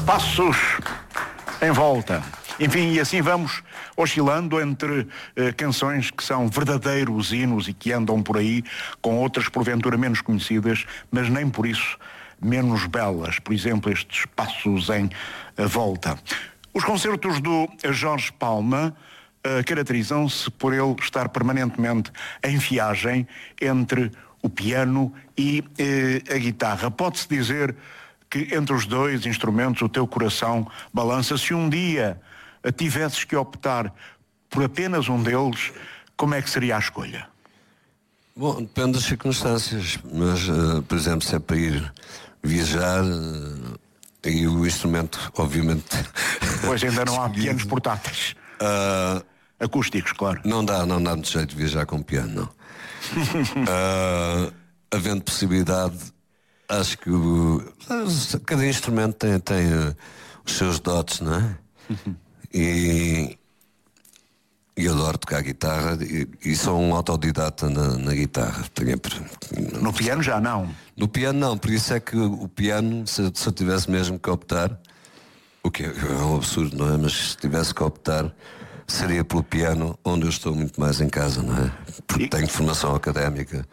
Passos em volta. Enfim, e assim vamos oscilando entre canções que são verdadeiros hinos e que andam por aí, com outras porventura menos conhecidas, mas nem por isso menos belas. Por exemplo, estes Passos em volta. Os concertos do Jorge Palma caracterizam-se por ele estar permanentemente em viagem entre o piano e a guitarra. Pode-se dizer que entre os dois instrumentos o teu coração balança. Se um dia tivesses que optar por apenas um deles, como é que seria a escolha? Bom, depende das circunstâncias, mas, por exemplo, se é para ir viajar, e o instrumento, obviamente... Pois ainda não há pianos portáteis. Acústicos, claro. Não dá muito jeito de viajar com piano, não. Havendo possibilidade, acho que cada instrumento tem os seus dotes, não é? E adoro tocar guitarra e sou um autodidata na guitarra. No piano já não? No piano não, por isso é que o piano, se eu tivesse mesmo que optar, o que é um absurdo, não é? Mas se tivesse que optar, seria pelo piano, onde eu estou muito mais em casa, não é? Porque tenho formação académica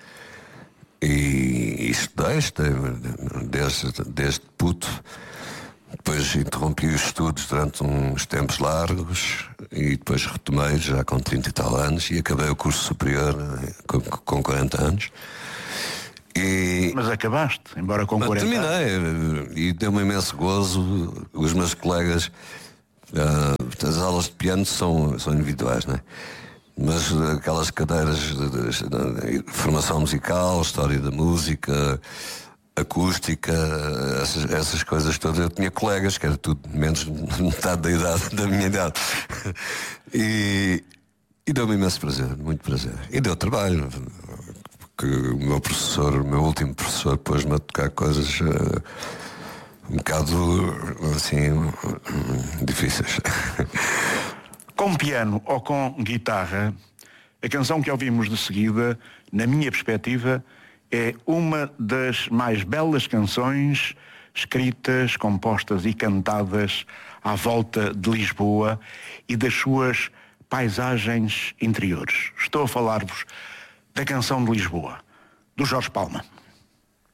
e estudei desde puto. Depois interrompi os estudos durante uns tempos largos e depois retomei já com 30 e tal anos e acabei o curso superior com 40 anos. Mas acabaste, embora com 40 anos. Terminei e deu-me imenso gozo. Os meus colegas, as aulas de piano são individuais, não é? Mas aquelas cadeiras de formação musical, história da música, acústica, essas coisas todas, eu tinha colegas que era tudo menos de metade da minha idade. E deu-me imenso prazer, muito prazer. E deu trabalho, porque o meu último professor pôs-me a tocar coisas um bocado assim difíceis. Com piano ou com guitarra, a canção que ouvimos de seguida, na minha perspectiva, é uma das mais belas canções escritas, compostas e cantadas à volta de Lisboa e das suas paisagens interiores. Estou a falar-vos da Canção de Lisboa, do Jorge Palma.